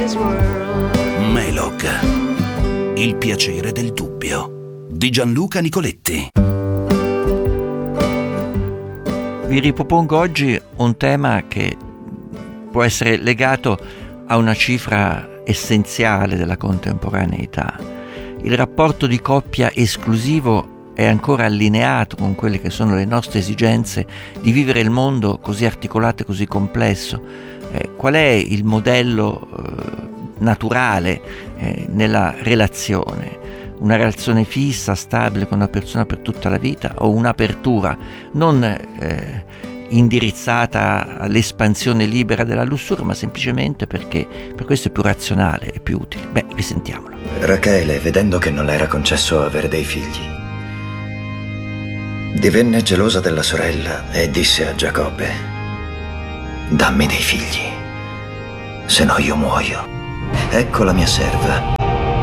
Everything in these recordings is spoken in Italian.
his world. Melog, il piacere del dubbio, di Gianluca Nicoletti. Vi ripropongo oggi un tema che può essere legato a una cifra essenziale della contemporaneità. Il rapporto di coppia esclusivo è ancora allineato con quelle che sono le nostre esigenze di vivere il mondo così articolato e così complesso. Qual è il modello naturale nella relazione? Una relazione fissa, stabile con una persona per tutta la vita, o un'apertura non indirizzata all'espansione libera della lussuria, ma semplicemente perché per questo è più razionale e più utile? Beh, risentiamolo. Rachele, vedendo che non le era concesso avere dei figli, divenne gelosa della sorella e disse a Giacobbe: dammi dei figli, se no io muoio. Ecco la mia serva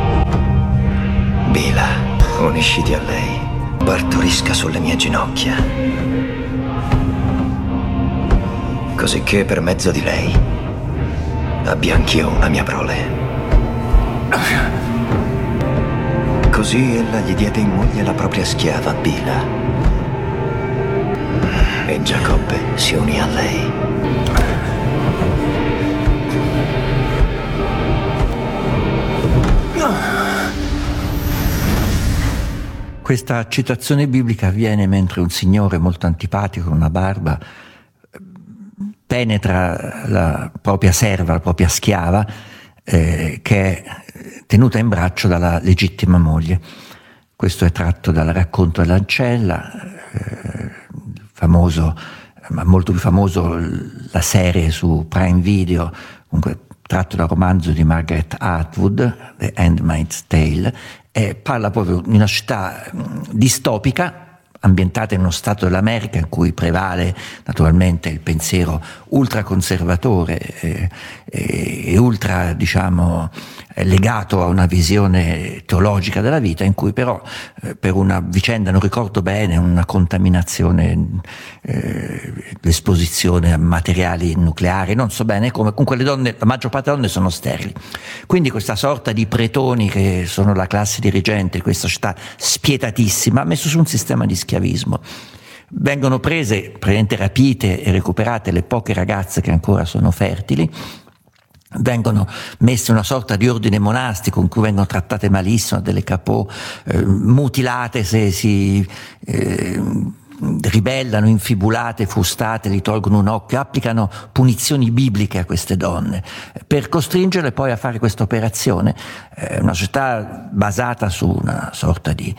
Bila, unisciti a lei, partorisca sulle mie ginocchia, così che per mezzo di lei abbia anch'io una mia prole. Così ella gli diede in moglie la propria schiava Bila, e Giacobbe si unì a lei. Questa citazione biblica avviene mentre un signore molto antipatico con una barba penetra la propria serva, la propria schiava, che è tenuta in braccio dalla legittima moglie. Questo è tratto dal racconto dell'ancella, famoso, ma molto più famoso la serie su Prime Video, comunque tratto dal romanzo di Margaret Atwood, The Handmaid's Tale, e parla proprio di una città distopica, ambientata in uno stato dell'America in cui prevale naturalmente il pensiero ultraconservatore e ultra, diciamo, legato a una visione teologica della vita, in cui però per una vicenda, non ricordo bene, una contaminazione, l'esposizione a materiali nucleari, non so bene come, comunque le donne, la maggior parte delle donne sono sterili. Quindi questa sorta di pretoni che sono la classe dirigente di questa città spietatissima ha messo su un sistema di schiavismo. Vengono prese, praticamente rapite e recuperate le poche ragazze che ancora sono fertili, vengono messe una sorta di ordine monastico in cui vengono trattate malissimo, delle capò, mutilate se si ribellano, infibulate, frustate, gli tolgono un occhio, applicano punizioni bibliche a queste donne per costringerle poi a fare questa operazione. Una società basata su una sorta di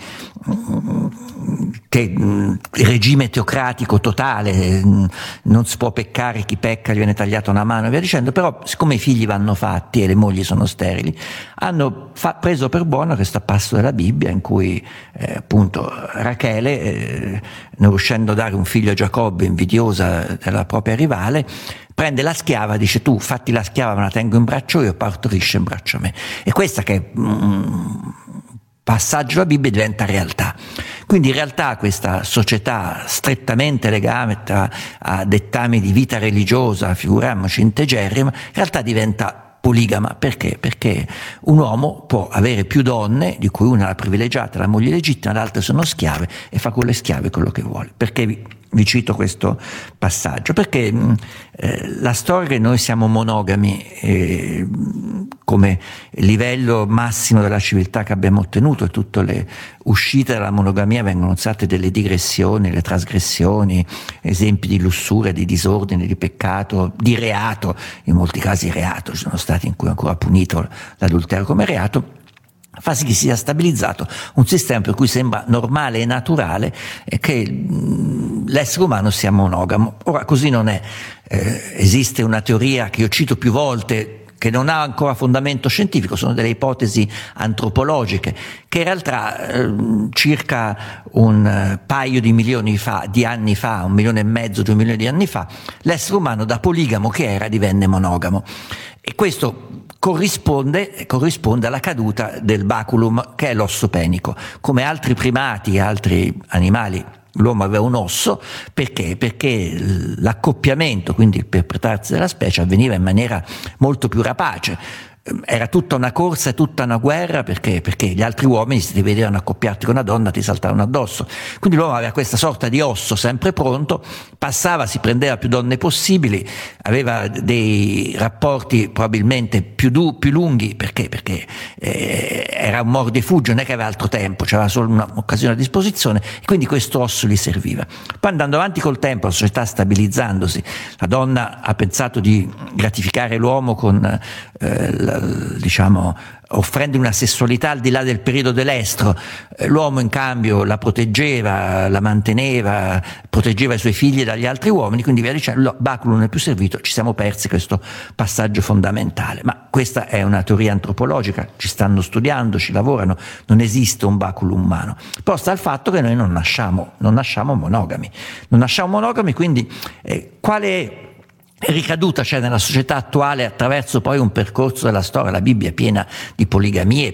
regime teocratico totale, non si può peccare, chi pecca gli viene tagliata una mano e via dicendo, però siccome i figli vanno fatti e le mogli sono sterili, hanno preso per buono questo passo della Bibbia in cui appunto Rachele, non riuscendo a dare un figlio a Giacobbe, invidiosa della propria rivale, prende la schiava, dice: tu fatti la schiava, me la tengo in braccio io, partorisce in braccio a me. E questa che è passaggio della Bibbia diventa realtà. Quindi in realtà questa società strettamente legata a dettami di vita religiosa, figuriamoci integerrima, in realtà diventa poligama. Perché? Perché un uomo può avere più donne, di cui una è la privilegiata, la moglie legittima, le altre sono schiave, e fa con le schiave quello che vuole. Perché vi cito questo passaggio? Perché la storia che noi siamo monogami come livello massimo della civiltà che abbiamo ottenuto, e tutte le uscite dalla monogamia vengono usate delle digressioni, le trasgressioni, esempi di lussuria, di disordine, di peccato, di reato, in molti casi reato, ci sono stati in cui è ancora punito l'adulterio come reato, fa sì che sia stabilizzato un sistema per cui sembra normale e naturale che l'essere umano sia monogamo. Ora così non è. Esiste una teoria che io cito più volte, che non ha ancora fondamento scientifico, sono delle ipotesi antropologiche, che in realtà circa un paio di milioni di anni fa, 1,5 milioni, 2 milioni di anni fa, l'essere umano da poligamo che era divenne monogamo. E questo corrisponde alla caduta del baculum, che è l'osso penico. Come altri primati, altri animali, l'uomo aveva un osso. Perché? Perché l'accoppiamento, quindi il perpetrarsi della specie, avveniva in maniera molto più rapace. era tutta una corsa e tutta una guerra, perché gli altri uomini, se ti vedevano accoppiarti con una donna, ti saltavano addosso. Quindi l'uomo aveva questa sorta di osso sempre pronto, passava, si prendeva più donne possibili, aveva dei rapporti probabilmente più lunghi, perché era un mordi-fuggi, non è che aveva altro tempo, c'era solo un'occasione a disposizione, e quindi questo osso gli serviva. Poi, andando avanti col tempo, la società stabilizzandosi, la donna ha pensato di gratificare l'uomo con offrendo una sessualità al di là del periodo dell'estro. L'uomo in cambio la proteggeva, la manteneva, proteggeva i suoi figli dagli altri uomini, quindi via dicendo, baculum non è più servito, ci siamo persi questo passaggio fondamentale. Ma questa è una teoria antropologica, ci stanno studiando, ci lavorano, non esiste un baculum umano. Poi sta il fatto che noi non nasciamo monogami, quindi quale ricaduta c'è nella società attuale attraverso poi un percorso della storia? La Bibbia è piena di poligamie,